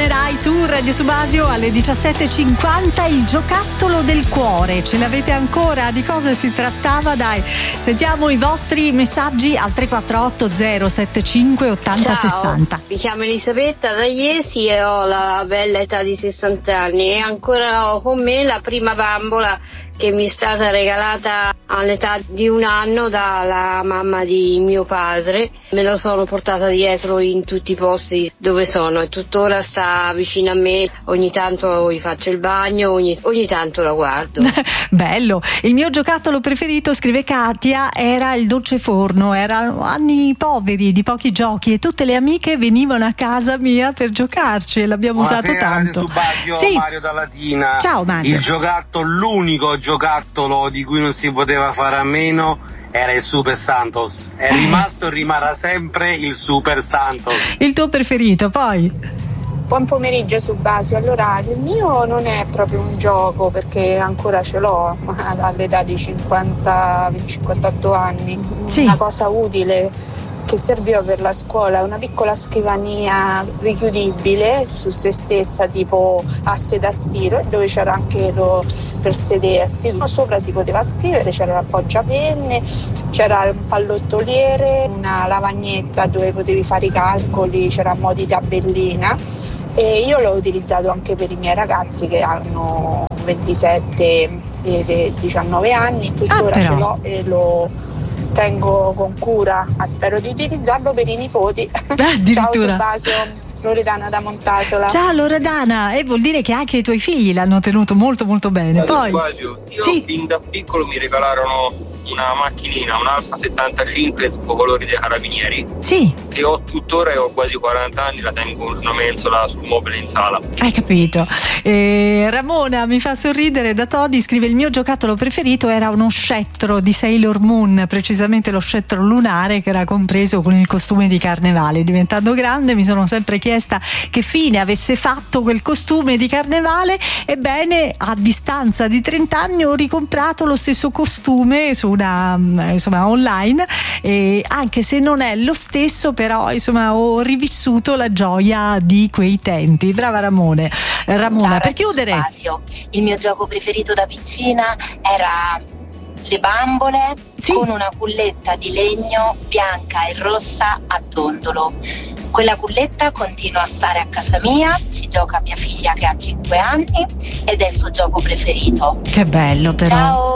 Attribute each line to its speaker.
Speaker 1: tornerai su Radio Subasio alle 17.50. Il giocattolo del cuore, ce l'avete ancora? Di cosa si trattava? Dai, sentiamo i vostri messaggi al 348 075 80 60.
Speaker 2: Mi chiamo Elisabetta da Iesi e ho la bella età di 60 anni e ancora ho con me la prima bambola che mi è stata regalata all'età di 1 anno dalla mamma di mio padre. Me la sono portata dietro in tutti i posti dove sono e tuttora sta vicino a me. Ogni tanto gli faccio il bagno, ogni tanto la guardo.
Speaker 1: Bello. Il mio giocattolo preferito, scrive Katia, era il dolce forno. Erano anni poveri, di pochi giochi, e tutte le amiche venivano a casa mia per giocarci e l'abbiamo usato tanto.
Speaker 3: Subasio,
Speaker 1: sì.
Speaker 3: Mario da Latina.
Speaker 1: Ciao Mario.
Speaker 3: Il giocattolo, l'unico giocattolo di cui non si poteva fare a meno era il Super Santos. È rimasto e rimarrà sempre il Super Santos.
Speaker 1: Il tuo preferito, poi?
Speaker 4: Buon pomeriggio Subasio. Allora, il mio non è proprio un gioco perché ancora ce l'ho all'età di 58 anni.
Speaker 1: Sì.
Speaker 4: Una cosa utile che serviva per la scuola, una piccola scrivania richiudibile su se stessa, tipo asse da stiro, dove c'era anche per sedersi. Sopra si poteva scrivere, c'era l'appoggiapenne, c'era un pallottoliere, una lavagnetta dove potevi fare i calcoli, c'era a mo' di tabellina. E io l'ho utilizzato anche per i miei ragazzi che hanno 27 e 19 anni, tuttora ce l'ho e lo tengo con cura, spero di utilizzarlo per i nipoti. Ciao Subasio, Loredana da Montasola.
Speaker 1: Ciao Loredana, e vuol dire che anche i tuoi figli l'hanno tenuto molto molto bene. Poi
Speaker 5: Subasio, io fin da piccolo mi regalarono una macchinina, un Alfa 75 tipo colori dei carabinieri,
Speaker 1: sì,
Speaker 5: che ho tuttora e ho quasi 40 anni, la tengo in una mensola sul mobile in sala.
Speaker 1: Hai capito. Ramona mi fa sorridere da Todi, scrive: il mio giocattolo preferito era uno scettro di Sailor Moon, precisamente lo scettro lunare che era compreso con il costume di carnevale. Diventando grande mi sono sempre chiesta che fine avesse fatto quel costume di carnevale. Ebbene, a distanza di 30 anni ho ricomprato lo stesso costume su una, insomma, online, e anche se non è lo stesso, però insomma ho rivissuto la gioia di quei tempi. Brava Ramona.
Speaker 6: Ciao,
Speaker 1: per chiudere,
Speaker 6: Spazio. Il mio gioco preferito da piccina era le bambole, sì, con una culletta di legno bianca e rossa a dondolo. Quella culletta continua a stare a casa mia, ci gioca mia figlia che ha 5 anni ed è il suo gioco preferito.
Speaker 1: Che bello però.
Speaker 6: Ciao.